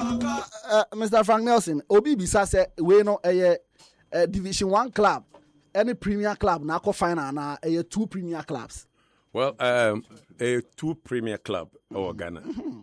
Mr. Frank Nelson, Obi Bisa say we no a Division 1 club, any Premier club na ko final na two Premier clubs. Well, a two Premier club or Ghana.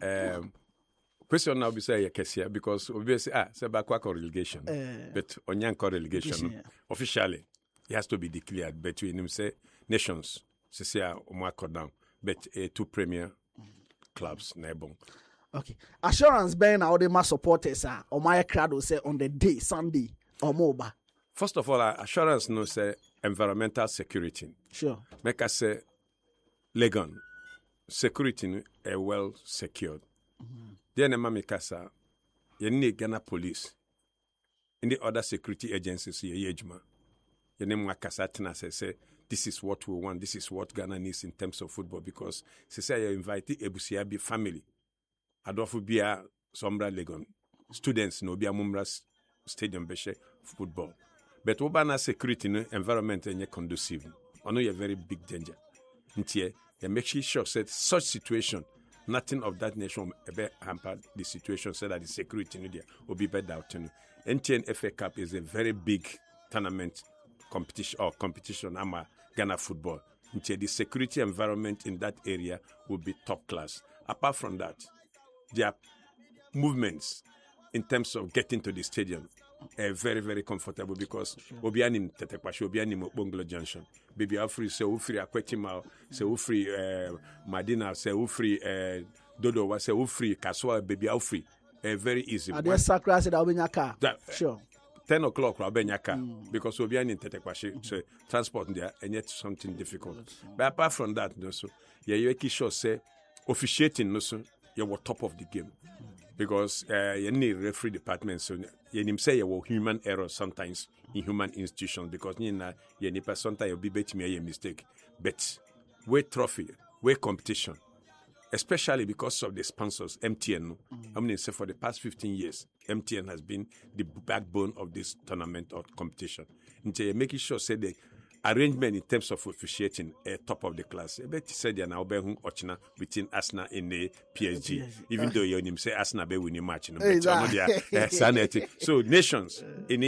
Question now be say Kesia because obviously say backward relegation, but onyanko relegation officially it has to be declared between him say nations. Say omako down, but two Premier clubs nebon. Okay, assurance being how they must supporters are or my crowd will say on the day Sunday or mobile. First of all, assurance no say environmental security. Sure. Make us say Legon security well secured. Then make us you need Ghana police in the other security agencies ye yejuma. You name Wakasatina say this is what we want. This is what Ghana needs in terms of football because say you invite Ebusiabi family. Adolfo Bia Sombra Legon students no Bia Mumras Stadium Beshe football. But Obana security no environment is conducive. I know you're a very big danger. Until you make sure that such situation, nothing of that nation will hamper the situation so that the security in there will be better out. NTN FA Cup is a very big tournament competition ama Ghana football. Until the security environment in that area will be top class. Apart from that, their movements in terms of getting to the stadium are very, very comfortable because Obianim Tetekwashi, Obianim Bongolo Junction. Baby Afri, say Ufri Akwetima, say Ufri Madina, say Ufri Dodo, say Ufri Kaswa, Baby Afri. Very easy. Are there sacrifices that will be in your car? Sure. 10 o'clock, I'll be in your car because Obianim Tetekwashi, so transport there, and yet something difficult. But apart from that, no, so you sure say officiating, no, so you were top of the game. Because you need referee department, so you say you were human error sometimes in human institutions because you sometimes you be betting me a mistake. But weight trophy, weight competition, especially because of the sponsors, MTN. I'm going to say for the past 15 years, MTN has been the backbone of this tournament or competition. Until you're making sure say the arrangement in terms of officiating top of the class. I bet you said you're now Ochina between Arsenal and the PSG. Even though you say Arsenal be winning match, sanity. So nations in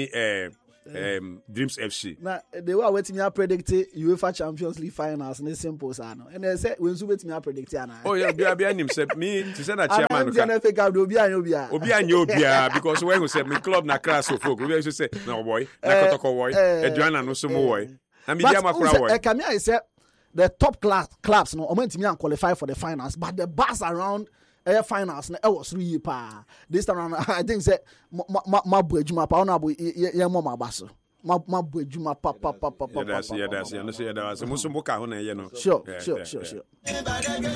Dreams FC. Now they were waiting me to predict UEFA Champions League finals. And simple, and they said when you wait me to predict. Oh yeah, be him say me to send a chairman. Obia because when we say me club na crash so folk, we say no boy, na kotoko boy, Adriana no so boy. But Kamia said the top clubs no omentimi qualify for the finals, but the bars around finals it was really pa. This time around I think say ma buejuma pa ona bo ye mo mabaso. Ma buejuma pa. Yeah, that's. No say that was. Musumbuka ho na ye no. Sure.